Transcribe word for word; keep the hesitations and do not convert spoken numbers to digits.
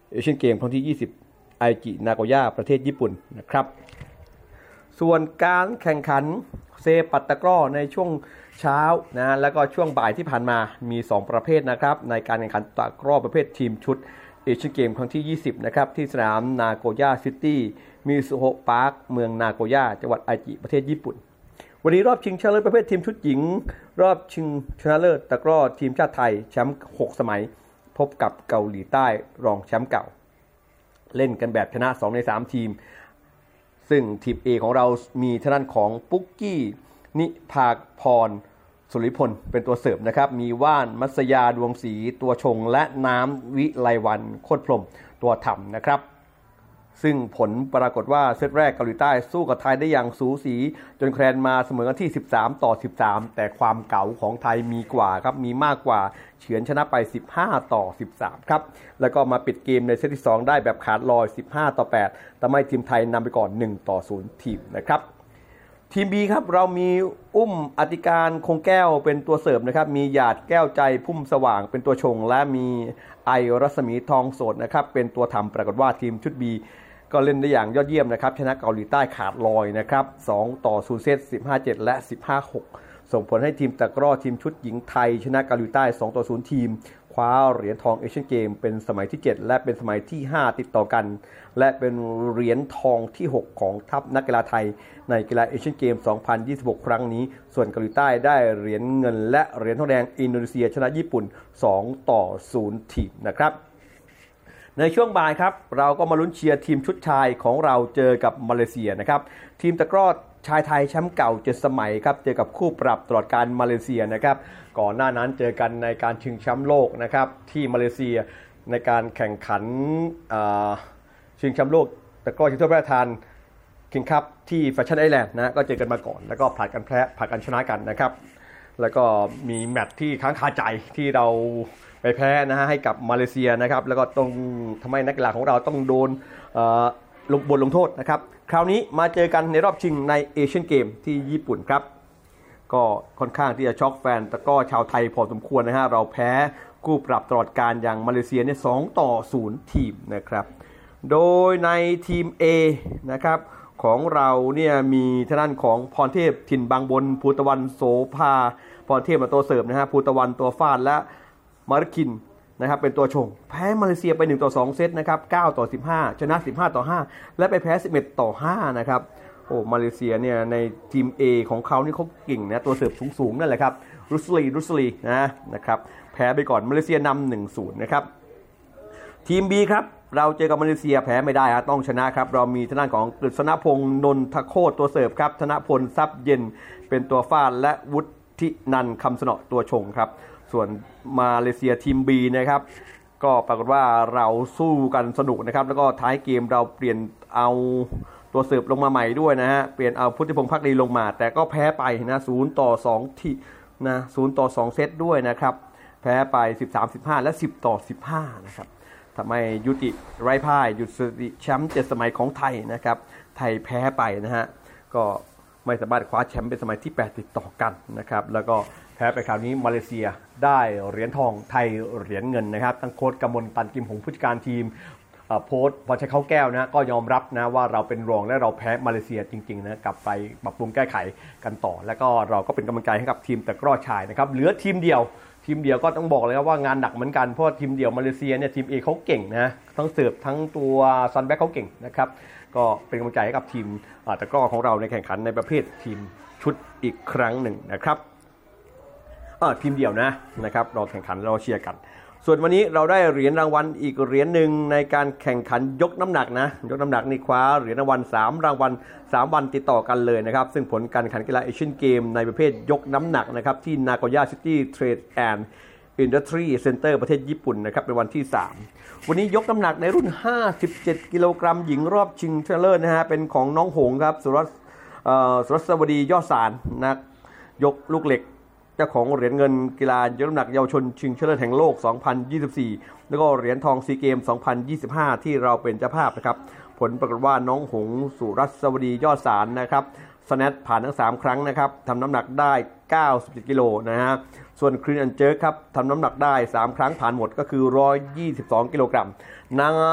เอเชียนเกมครั้งที่ยี่สิบไอจินาโกย่าประเทศญี่ปุ่นนะครับส่วนการแข่งขันเซปัตตะกร้อในช่วงเช้านะแล้วก็ช่วงบ่ายที่ผ่านมามีสองประเภทนะครับในการแข่งขันตะกร้อประเภททีมชุดเอเชียนเกมครั้งที่ยี่สิบนะครับที่สนามนาโกย่าซิตี้มิซุโฮะพาร์คเมืองนาโกย่าจังหวัดไอจิประเทศญี่ปุ่นวันนี้รอบชิงชนะเลิศประเภททีมชุดหญิงรอบชิงชนะเลิศตะกร้อทีมชาติไทยแชมป์หกสมัยพบกับเกาหลีใต้รองแชมป์เก่าเล่นกันแบบชนะสองในสามทีมซึ่งทีม A ของเรามีทางด้านของปุ๊กกี้นิภาพรสุริพลเป็นตัวเสิร์ฟนะครับมีว่านมัสยาดวงศรีตัวชงและน้ำวิไลวันโคตรพรหมตัวทำนะครับซึ่งผลปรากฏว่าเซตแรกเกาหลีใต้สู้กับไทยได้อย่างสูสีจนคะแนนมาเสมอกันที่สิบสามต่อสิบสามแต่ความเก๋าของไทยมีกว่าครับมีมากกว่าเฉือนชนะไปสิบห้าต่อสิบสามครับแล้วก็มาปิดเกมในเซตที่สองได้แบบขาดลอยสิบห้าต่อแปดทำให้ทีมไทยนำไปก่อนหนึ่งต่อศูนย์ทีมนะครับทีม B ครับเรามีอุ้มอธิการคงแก้วเป็นตัวเสิร์ฟนะครับมีหยาดแก้วใจพุ่มสว่างเป็นตัวชงและมีไอรัศมีทองโสดนะครับเป็นตัวทำปรากฏว่าทีมชุด Bก็เล่นได้อย่างยอดเยี่ยมนะครับชนะเกาหลีใต้ขาดลอยนะครับสองต่อศูนย์เซต สิบห้าเจ็ด และ สิบห้าหก ส่งผลให้ทีมตะกร้อทีมชุดหญิงไทยชนะเกาหลีใต้สองต่อศูนย์ทีมคว้าเหรียญทองเอเชียนเกมเป็นสมัยที่เจ็ดและเป็นสมัยที่ห้าติดต่อกันและเป็นเหรียญทองที่หกของทัพนักกีฬาไทยในกีฬาเอเชียนเกมสองพันยี่สิบหกครั้งนี้ส่วนเกาหลีใต้ได้เหรียญเงินและเหรียญทองแดงอินโดนีเซียชนะญี่ปุ่นสองต่อศูนย์ทีมนะครับในช่วงบ่ายครับเราก็มาลุ้นเชียร์ทีมชุดชายของเราเจอกับมาเลเซียนะครับทีมตะกร้อชายไทยแชมป์เก่าเจ็ดสมัยครับเจอกับคู่ปรับตลอดการมาเลเซียนะครับก่อนหน้านั้นเจอกันในการชิงแชมป์โลกนะครับที่มาเลเซียในการแข่งขันชิงแชมป์โลกตะกร้อชิงถ้วยพระราชทานคิงคัพที่แฟชั่นไอแลนด์นะก็เจอกันมาก่อนแล้วก็ผลัดกันแพ้ผลัดกันชนะกันนะครับแล้วก็มีแมตช์ที่ค้างคาใจที่เราไปแพ้นะฮะให้กับมาเลเซียนะครับแล้วก็ต้องทำให้นักกีฬาของเราต้องโดนลงบทลงโทษนะครับคราวนี้มาเจอกันในรอบชิงในเอเชียนเกมที่ญี่ปุ่นครับก็ค่อนข้างที่จะช็อกแฟนแต่ก็ชาวไทยพอสมควรนะฮะเราแพ้คู่ปรับตลอดการอย่างมาเลเซียเนี่ยสองต่อศูนย์ทีมนะครับโดยในทีม A นะครับของเราเนี่ยมีทางด้านของพรเทพถิ่นบางบนภูตะวันโสภาพรเทพมาตัวเสิร์ฟนะฮะภูตะวันตัวฟาดและมารคินนะครับเป็นตัวชงแพ้มาเลเซียไปหนึ่งต่อสองเซตนะครับเก้าต่อสิบห้าชนะสิบห้าต่อห้าและไปแพ้สิบเอ็ดต่อห้านะครับโอ้มาเลเซียเนี่ยในทีม A ของเขานี่เขาเก่งนะตัวเสิร์ฟสูงๆนั่นแหละครับรุสลีรุสลีนะนะครับแพ้ไปก่อนมาเลเซียนำ หนึ่งศูนย์ นะครับทีม B ครับเราเจอกับมาเลเซียแพ้ไม่ได้ฮะต้องชนะครับเรามีทางด้านของกฤษณพงษ์นนทโคตรตัวเสิร์ฟครับธนพลทรัพย์เย็นเป็นตัวฟาดและวุฒินันท์คำสนอตัวชงครับส่วนมาเลเซียทีม B นะครับก็ปรากฏว่าเราสู้กันสนุกนะครับแล้วก็ท้ายเกมเราเปลี่ยนเอาตัวเสิร์ฟลงมาใหม่ด้วยนะฮะเปลี่ยนเอาพุทธิพงษ์ภักดีลงมาแต่ก็แพ้ไปนะศูนย์ต่อสองที่นะศูนย์ต่อสองเซตด้วยนะครับแพ้ไปสิบสาม สิบห้าและสิบต่อสิบห้านะครับทำให้ยุติไร้พ่ายหยุดสถิติแชมป์เจ็ดสมัยของไทยนะครับไทยแพ้ไปนะฮะก็ไม่สามารถคว้าแชมป์เป็นสมัยที่แปดติดต่อกันนะครับแล้วก็แพ้ไปคราวนี้มาเลเซียได้เหรียญทองไทยเหรียญเงินนะครับทั้งโค้ชกมลตันกิมหงผู้จัดการทีมโพสต์พอใช้เขาแก้วนะก็ยอมรับนะว่าเราเป็นรองและเราแพ้มาเลเซียจริงๆนะกลับไปปรับปรุงแก้ไขกันต่อแล้วก็เราก็เป็นกำลังใจให้กับทีมตะกร้อชายนะครับเหลือทีมเดียวทีมเดียวก็ต้องบอกเลยว่างานหนักเหมือนกันเพราะทีมเดียวมาเลเซียเนี่ยทีม A เขาเก่งนะทั้งเสิร์ฟทั้งตัวซันแบ็คเขาเก่งนะครับก็เป็นกำลังใจให้กับทีมตะกร้อของเราในแข่งขันในประเภททีมชุดอีกครั้งหนึ่งนะครับทีมเดียวนะนะครับเราแข่งขันเราเชียร์กันส่วนวันนี้เราได้เหรียญรางวัลอีกเหรียญหนึ่งในการแข่งขันยกน้ำหนักนะยกน้ำหนักนี่คว้าเหรียญรางวัลสามรางวัลสามวันติดต่อกันเลยนะครับซึ่งผลการแข่งขันกีฬาเอเชียนเกมในประเภทยกน้ำหนักนะครับที่นาโกย่าซิตี้เทรดแอนด์อินดัสทรีเซ็นเตอร์ประเทศญี่ปุ่นนะครับเป็นวันที่สามวันนี้ยกน้ำหนักในรุ่นห้าสิบเจ็ดกิโลกรัมหญิงรอบชิงชนะเลิศนะฮะเป็นของน้องหงครับสุรัสสุรัสวดียอดสารนักยกลูกเหล็กเจ้าของเหรียญเงินกีฬายกน้ำหนักเยาวชนชิงชนะเลิศแห่งโลกสองพันยี่สิบสี่แล้วก็เหรียญทองซีเกมสองพันยี่สิบห้าที่เราเป็นเจ้าภาพนะครับผลปรากฏว่าน้องหงสุรัสวดียอดสารนะครับสแนทผ่านทั้งสามครั้งนะครับทำน้ำหนักได้เก้าสิบเจ็ดกิโลนะฮะส่วนคลีนแอนด์เจิร์คครับทำน้ำหนักได้สามครั้งผ่านหมดก็คือหนึ่งร้อยยี่สิบสองกิโลกรัมนาง